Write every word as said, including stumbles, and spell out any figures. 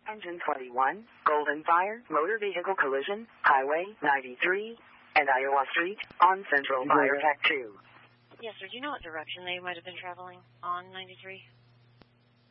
Engine twenty-one, Golden Fire, motor vehicle collision, Highway ninety-three, and Iowa Street on Central Fire Tech two. Yes, sir. Do you know what direction they might have been traveling on ninety-three?